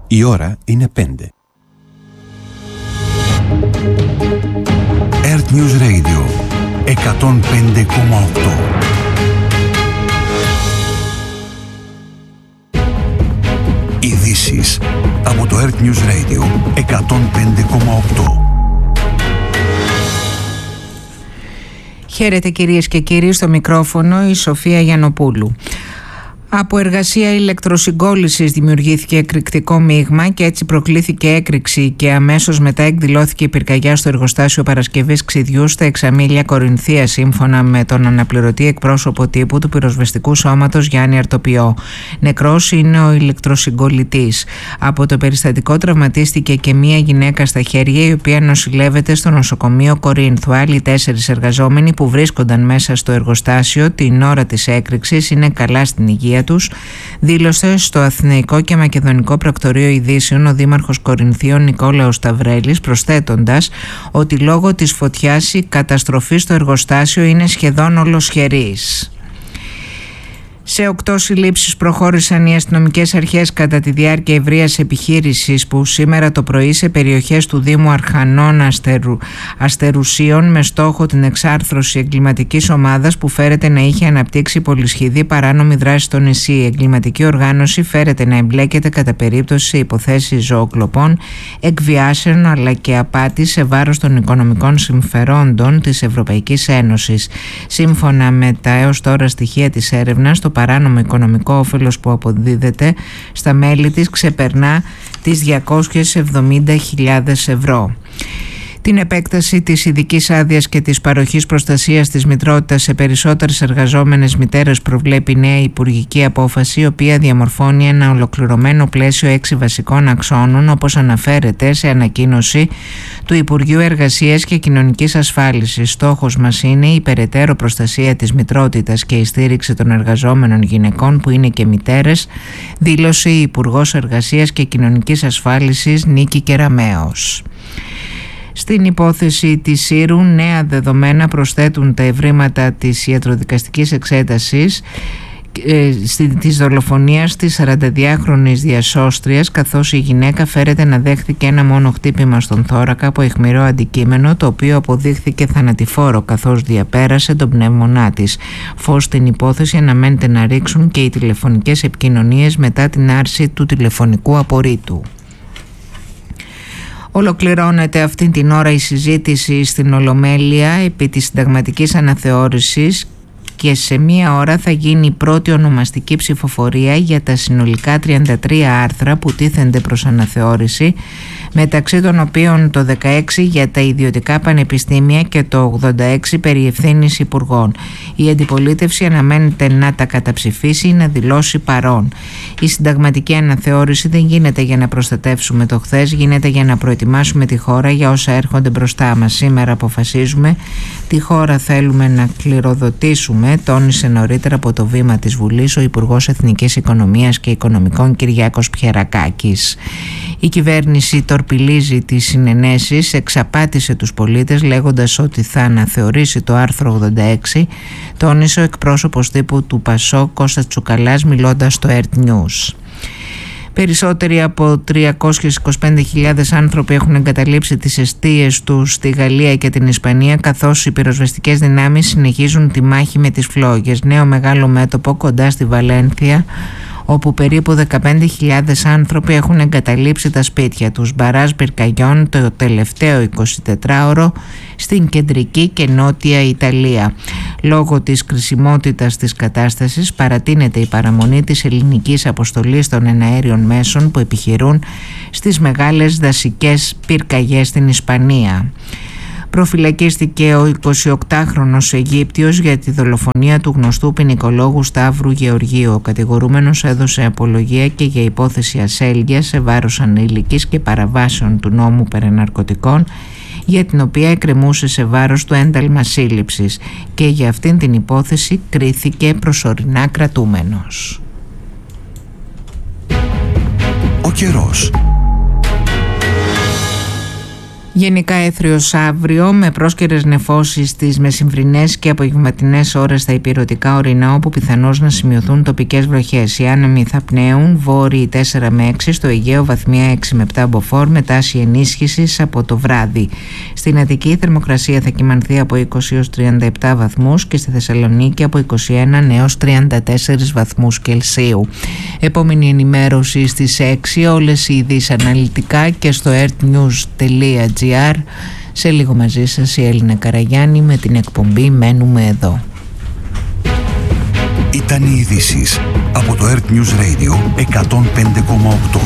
Η ώρα είναι 5. Earth News Radio 105,8. Ειδήσεις από το Earth News Radio 105,8. Χαίρετε κυρίες και κύριοι, στο μικρόφωνο η Σοφία Γιαννοπούλου. Από εργασία ηλεκτροσυγκόλλησης δημιουργήθηκε εκρηκτικό μείγμα και έτσι προκλήθηκε έκρηξη και αμέσως μετά εκδηλώθηκε η πυρκαγιά στο εργοστάσιο παρασκευής ξυδιού στα Εξαμήλια Κορινθία, σύμφωνα με τον αναπληρωτή εκπρόσωπο τύπου του πυροσβεστικού σώματος Γιάννη Αρτοπιό. Νεκρός είναι ο ηλεκτροσυγκολλητής. Από το περιστατικό τραυματίστηκε και μία γυναίκα στα χέρια, η οποία νοσηλεύεται στο νοσοκομείο Κορίνθου. Άλλοι 4 εργαζόμενοι που βρίσκονταν μέσα στο εργοστάσιο την ώρα της έκρηξης είναι καλά στην υγεία τους, δήλωσε στο Αθηναϊκό και Μακεδονικό Πρακτορείο Ειδήσεων ο Δήμαρχος Κορινθίων Νικόλαος Σταυρέλης, προσθέτοντας ότι λόγω της φωτιάς η καταστροφή στο εργοστάσιο είναι σχεδόν ολοσχερής. Σε 8 συλλήψεις προχώρησαν οι αστυνομικές αρχές κατά τη διάρκεια ευρείας επιχείρησης που σήμερα το πρωί σε περιοχές του Δήμου Αρχανών Αστερουσίων με στόχο την εξάρθρωση εγκληματικής ομάδας που φέρεται να είχε αναπτύξει πολυσχηδή παράνομη δράση στο νησί. Η εγκληματική οργάνωση φέρεται να εμπλέκεται κατά περίπτωση σε υποθέσεις ζωοκλοπών, εκβιάσεων αλλά και απάτη σε βάρος των οικονομικών συμφερόντων της Ευρωπαϊκής Ένωσης. Σύμφωνα με τα έως τώρα στοιχεία της έρευνας, το παράνομο οικονομικό όφελος που αποδίδεται στα μέλη της ξεπερνά τις 270.000 ευρώ. Την επέκταση της ειδικής άδειας και της παροχής προστασίας της μητρότητας σε περισσότερες εργαζόμενες μητέρες προβλέπει νέα υπουργική απόφαση, η οποία διαμορφώνει ένα ολοκληρωμένο πλαίσιο 6 βασικών αξώνων, όπως αναφέρεται σε ανακοίνωση του Υπουργείου Εργασίας και Κοινωνικής Ασφάλισης. Στόχος μας είναι η περαιτέρω προστασία της μητρότητας και η στήριξη των εργαζόμενων γυναικών που είναι και μητέρες, δήλωσε η Υπουργός Εργασίας και Κοινωνικής Ασφάλισης Νίκη Κεραμέως. Στην υπόθεση της Σύρου, νέα δεδομένα προσθέτουν τα ευρήματα της ιατροδικαστικής εξέτασης της δολοφονίας της 42χρονης διασώστριας, καθώς η γυναίκα φέρεται να δέχθηκε ένα μόνο χτύπημα στον θώρακα από αιχμηρό αντικείμενο, το οποίο αποδείχθηκε θανατηφόρο καθώς διαπέρασε τον πνεύμονά της. Φως στην υπόθεση αναμένεται να ρίξουν και οι τηλεφωνικές επικοινωνίες μετά την άρση του τηλεφωνικού απορρίτου. Ολοκληρώνεται αυτή την ώρα η συζήτηση στην Ολομέλεια επί της συνταγματικής αναθεώρησης και σε μία ώρα θα γίνει η πρώτη ονομαστική ψηφοφορία για τα συνολικά 33 άρθρα που τίθενται προς αναθεώρηση, μεταξύ των οποίων το 16 για τα ιδιωτικά πανεπιστήμια και το 86 περί ευθύνης υπουργών. Η αντιπολίτευση αναμένεται να τα καταψηφίσει ή να δηλώσει παρόν. Η συνταγματική αναθεώρηση δεν γίνεται για να προστατεύσουμε το χθες, γίνεται για να προετοιμάσουμε τη χώρα για όσα έρχονται μπροστά μας. Σήμερα αποφασίζουμε τι χώρα θέλουμε να κληροδοτήσουμε, τόνισε νωρίτερα από το βήμα της Βουλής ο Υπουργός Εθνικής Οικονομίας και Οικονομικών Κυριάκος Πιερακάκης. Η κυβέρνηση τορπιλίζει τις συνενέσεις, εξαπάτησε τους πολίτες λέγοντας ότι θα αναθεωρήσει το άρθρο 86, τόνισε ο εκπρόσωπος τύπου του ΠΑΣΟΚ Κώστας Τσουκαλάς μιλώντας στο Earth News. Περισσότεροι από 325.000 άνθρωποι έχουν εγκαταλείψει τις εστίες τους στη Γαλλία και την Ισπανία, καθώς οι πυροσβεστικές δυνάμεις συνεχίζουν τη μάχη με τις φλόγες. Νέο μεγάλο μέτωπο κοντά στη Βαλένθια, όπου περίπου 15.000 άνθρωποι έχουν εγκαταλείψει τα σπίτια τους. Μπαράζ πυρκαγιών το τελευταίο 24ωρο στην κεντρική και νότια Ιταλία. Λόγω της κρισιμότητας της κατάστασης παρατείνεται η παραμονή της ελληνικής αποστολής των εναέριων μέσων που επιχειρούν στις μεγάλες δασικές πυρκαγιές στην Ισπανία. Προφυλακίστηκε ο 28χρονος Αιγύπτιος για τη δολοφονία του γνωστού ποινικολόγου Σταύρου Γεωργίου. Ο κατηγορούμενος έδωσε απολογία και για υπόθεση ασέλγειας σε βάρος ανήλικης και παραβάσεων του νόμου περί ναρκωτικών, για την οποία εκκρεμούσε σε βάρος του ένταλμα σύλληψης, και για αυτήν την υπόθεση κρίθηκε προσωρινά κρατούμενος. Ο καιρός. Γενικά έθριος αύριο με πρόσκαιρες νεφώσεις στις μεσημβρινές και απογευματινές ώρες στα ηπειρωτικά ορεινά, όπου πιθανώς να σημειωθούν τοπικές βροχές. Οι άνεμοι θα πνέουν βόρειοι 4 με 6, στο Αιγαίο βαθμία 6 με 7 μποφόρ, με τάση ενίσχυσης από το βράδυ. Στην Αττική η θερμοκρασία θα κυμανθεί από 20 έως 37 βαθμούς και στη Θεσσαλονίκη από 21 έως 34 βαθμούς Κελσίου. Επόμενη ενημέρωση στις 6, όλες οι ειδήσεις αναλυτικά και στο earthnews.gr. Σε λίγο μαζί σας η Έλληνα Καραγιάννη με την εκπομπή «Μένουμε εδώ». Ήταν οι ειδήσεις από το Earth News Radio 105,8.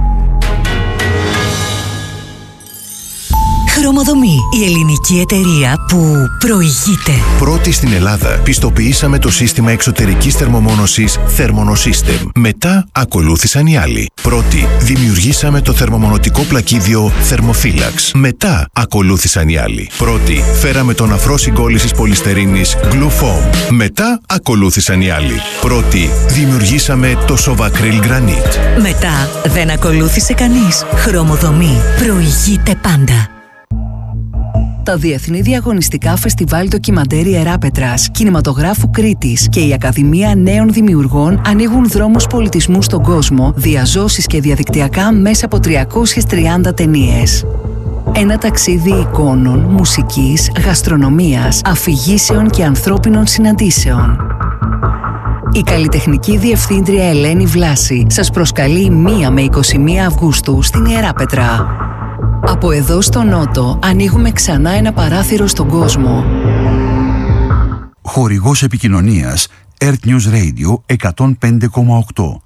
Χρωμοδομή, η ελληνική εταιρεία που προηγείται. Πρώτη στην Ελλάδα πιστοποιήσαμε το σύστημα εξωτερικής θερμομόνωσης Thermonosystem. Μετά ακολούθησαν οι άλλοι. Πρώτη δημιουργήσαμε το θερμομονωτικό πλακίδιο Thermophilax. Μετά ακολούθησαν οι άλλοι. Πρώτη φέραμε τον αφρό συγκόλλησης πολυστερίνης Glue Foam. Μετά ακολούθησαν οι άλλοι. Πρώτη δημιουργήσαμε το Sovacryl Granite. Μετά δεν ακολούθησε κανείς. Χρωμοδομή, προηγείται πάντα. Τα Διεθνή Διαγωνιστικά Φεστιβάλ Ντοκιμαντέρ Ιεράπετρας, Κινηματογράφου Κρήτης και η Ακαδημία Νέων Δημιουργών ανοίγουν δρόμους πολιτισμού στον κόσμο, διαζώσεις και διαδικτυακά μέσα από 330 ταινίες. Ένα ταξίδι εικόνων, μουσικής, γαστρονομίας, αφηγήσεων και ανθρώπινων συναντήσεων. Η καλλιτεχνική διευθύντρια Ελένη Βλάση σας προσκαλεί 1 με 21 Αυγούστου στην Ιεράπετρα. Από εδώ στο Νότο ανοίγουμε ξανά ένα παράθυρο στον κόσμο. Χορηγός επικοινωνίας Earth News Radio 105,8.